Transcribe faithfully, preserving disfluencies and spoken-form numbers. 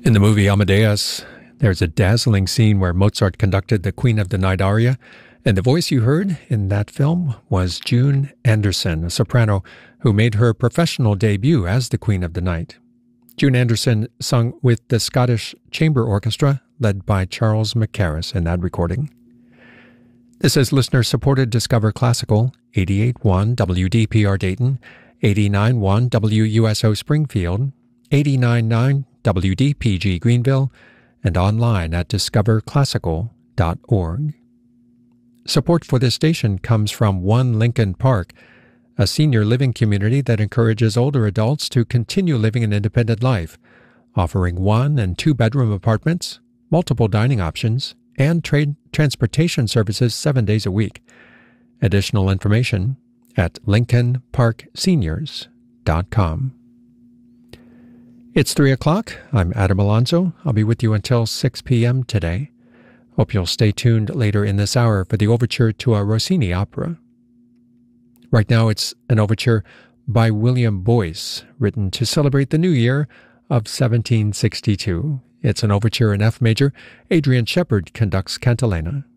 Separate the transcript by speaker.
Speaker 1: In the movie Amadeus, there's a dazzling scene where Mozart conducted the Queen of the Night aria, and the voice you heard in that film was June Anderson, a soprano who made her professional debut as the Queen of the Night. June Anderson sung with the Scottish Chamber Orchestra, led by Charles Mackerras in that recording. This is listener-supported Discover Classical, eighty-eight point one W D P R Dayton, eighty-nine point one W U S O Springfield, eighty-nine point nine W D P G Greenville, and online at discover classical dot org. Support for this station comes from One Lincoln Park, a senior living community that encourages older adults to continue living an independent life, offering one- and two-bedroom apartments, multiple dining options, and trade transportation services seven days a week. Additional information at lincoln park seniors dot com. It's three o'clock. I'm Adam Alonso. I'll be with you until six p.m. today. Hope you'll stay tuned later in this hour for the overture to a Rossini opera. Right now it's an overture by William Boyce, written to celebrate the new year of seventeen sixty-two. It's an overture in F major. Adrian Shepard conducts Cantilena.